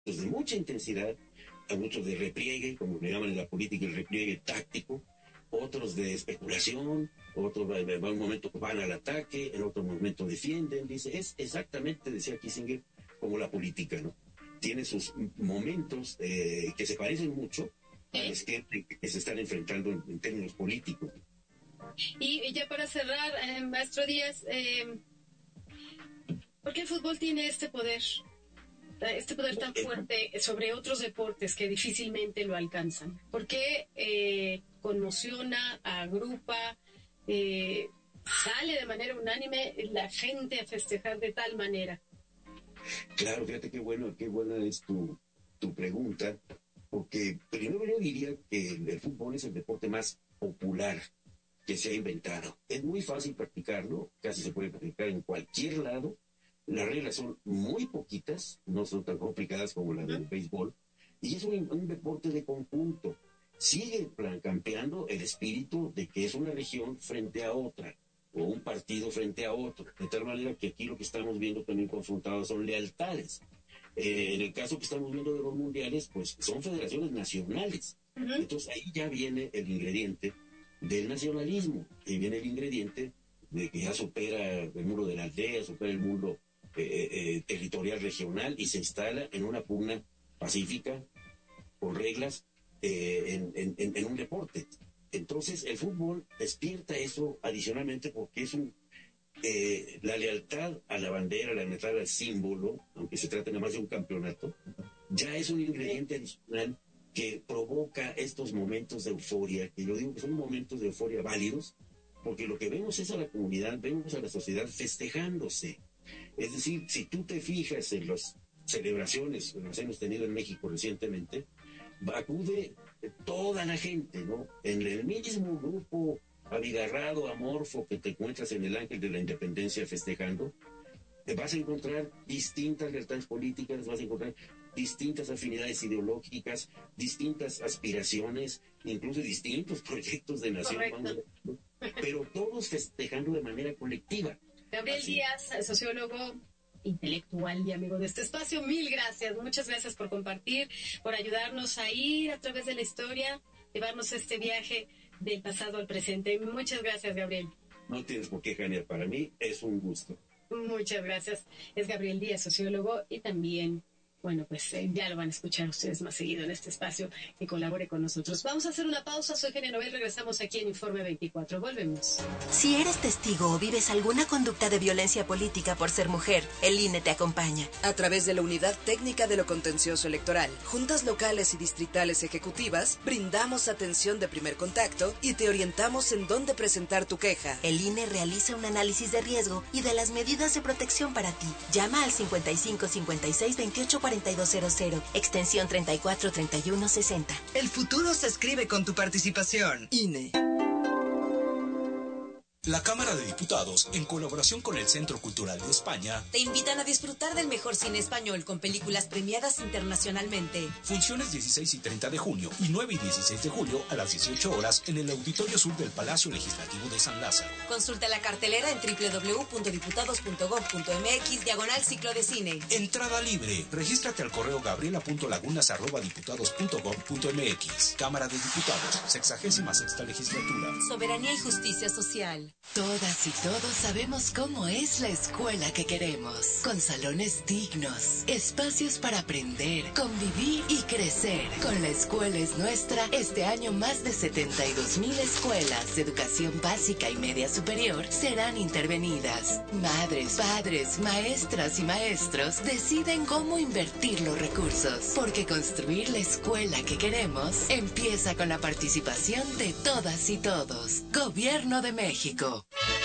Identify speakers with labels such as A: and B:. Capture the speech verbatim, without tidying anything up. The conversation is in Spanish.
A: de mucha intensidad, a muchos de repliegue, como le llaman en la política el repliegue táctico, otros de especulación, otros en un momento van al ataque, en otro momento defienden, dice, es exactamente, decía Kissinger, como la política, ¿no? Tiene sus momentos eh, que se parecen mucho a los que, que se están enfrentando en, en términos políticos.
B: Y, y ya para cerrar, eh, maestro Díaz, eh, ¿por qué el fútbol tiene este poder? Este poder tan fuerte sobre otros deportes que difícilmente lo alcanzan. ¿Por qué eh, conmociona, agrupa, eh, sale de manera unánime la gente a festejar de tal manera?
A: Claro, fíjate qué bueno, qué buena es tu, tu pregunta, porque primero yo diría que el fútbol es el deporte más popular que se ha inventado. Es muy fácil practicarlo, casi se puede practicar en cualquier lado. Las reglas son muy poquitas, no son tan complicadas como las del béisbol, y es un, un deporte de conjunto. Sigue plan, campeando el espíritu de que es una región frente a otra, o un partido frente a otro, de tal manera que aquí lo que estamos viendo también confrontados son lealtades. Eh, en el caso que estamos viendo de los mundiales, pues son federaciones nacionales. Uh-huh. Entonces ahí ya viene el ingrediente del nacionalismo, y viene el ingrediente de que ya supera el muro de la aldea, supera el mundo Eh, eh, territorial regional y se instala en una pugna pacífica con reglas eh, en, en, en un deporte. Entonces el fútbol despierta eso adicionalmente porque es un eh, la lealtad a la bandera, la lealtad al símbolo, aunque se trate nada más de un campeonato, ya es un ingrediente adicional que provoca estos momentos de euforia, que yo digo que son momentos de euforia válidos, porque lo que vemos es a la comunidad, vemos a la sociedad festejándose. Es decir, si tú te fijas en las celebraciones que las hemos tenido en México recientemente, acude toda la gente, ¿no? En el mismo grupo abigarrado, amorfo que te encuentras en el Ángel de la Independencia festejando, te vas a encontrar distintas lealtades políticas, vas a encontrar distintas afinidades ideológicas, distintas aspiraciones, incluso distintos proyectos de nación, vamos a, pero todos festejando de manera colectiva.
B: Gabriel Así. Díaz, sociólogo, intelectual y amigo de este espacio, mil gracias, muchas gracias por compartir, por ayudarnos a ir a través de la historia, llevarnos este viaje del pasado al presente. Muchas gracias, Gabriel.
A: No tienes por qué, Jania, para mí es un gusto.
B: Muchas gracias. Es Gabriel Díaz, sociólogo, y también, bueno, pues eh, ya lo van a escuchar ustedes más seguido en este espacio, que colabore con nosotros. Vamos a hacer una pausa, soy Genia Novel, regresamos aquí en Informe veinticuatro, volvemos.
C: Si eres testigo o vives alguna conducta de violencia política por ser mujer, el I N E te acompaña.
D: A través de la Unidad Técnica de lo Contencioso Electoral, juntas locales y distritales ejecutivas, brindamos atención de primer contacto y te orientamos en dónde presentar tu queja.
C: El I N E realiza un análisis de riesgo y de las medidas de protección para ti. Llama al cincuenta y cinco cincuenta y seis veintiocho cuarenta y dos cero cero, extensión treinta y cuatro treinta y uno sesenta.
D: El futuro se escribe con tu participación. I N E.
E: La Cámara de Diputados, en colaboración con el Centro Cultural de España,
F: te invitan a disfrutar del mejor cine español con películas premiadas internacionalmente.
E: Funciones dieciséis y treinta de junio y nueve y dieciséis de julio a las dieciocho horas en el Auditorio Sur del Palacio Legislativo de San Lázaro.
F: Consulta la cartelera en doble u doble u doble u punto diputados punto gob punto eme equis diagonal ciclo de cine.
E: Entrada libre. Regístrate al correo gabriela punto lagunas arroba diputados punto gob punto eme equis. Cámara de Diputados, sexagésima sexta legislatura.
F: Soberanía y justicia social.
G: Todas y todos sabemos cómo es la escuela que queremos, con salones dignos, espacios para aprender, convivir y crecer. Con La Escuela es Nuestra, este año más de setenta y dos mil escuelas de educación básica y media superior serán intervenidas. Madres, padres, maestras y maestros deciden cómo invertir los recursos, porque construir la escuela que queremos empieza con la participación de todas y todos. Gobierno de México.